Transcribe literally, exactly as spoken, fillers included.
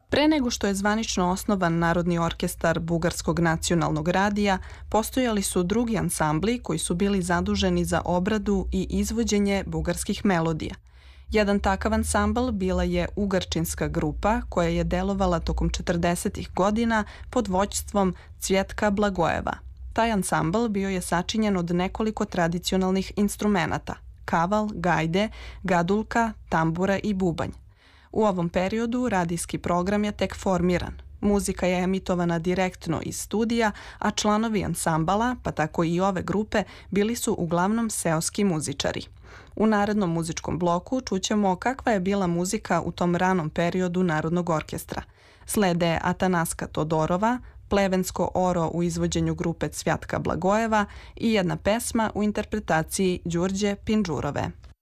Pre nego što je zvanično osnovan Narodni orkestar Bugarskog nacionalnog radija, postojali su drugi ansambli koji su bili zaduženi za obradu i izvođenje bugarskih melodija. Jedan takav ansambl bila je ugarčinska grupa koja je delovala tokom četrdesetih godina pod vođstvom Cvjetka Blagojeva. Taj ansambl bio je sačinjen od nekoliko tradicionalnih instrumenata: kaval, gajde, gadulka, tambura i bubanj. U ovom periodu radijski program je tek formiran. Muzika je emitovana direktno iz studija, a članovi ansambala, pa tako i ove grupe, bili su uglavnom seoski muzičari. U narednom muzičkom bloku čućemo kakva je bila muzika u tom ranom periodu Narodnog orkestra. Slede Atanaska Todorova, plevensko oro u izvođenju grupe Cvjatka Blagojeva i jedna pesma u interpretaciji Đurđe Pinđurove.